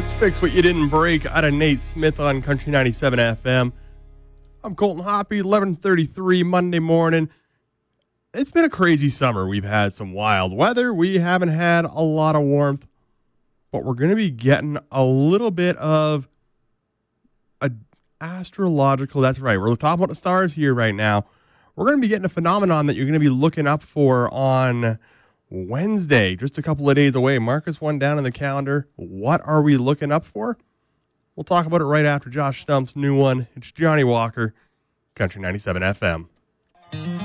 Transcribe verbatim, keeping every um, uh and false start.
Let's fix what you didn't break out of Nate Smith on Country ninety-seven F M. I'm Colton Hoppy, eleven thirty-three Monday morning. It's been a crazy summer. We've had some wild weather. We haven't had a lot of warmth, but we're going to be getting a little bit of a astrological. That's right. We're talking about the stars here right now. We're going to be getting a phenomenon that you're going to be looking up for on Wednesday, just a couple of days away. Mark us one down in the calendar. What are we looking up for? We'll talk about it right after Josh Stump's new one. It's Johnny Walker, Country ninety-seven F M.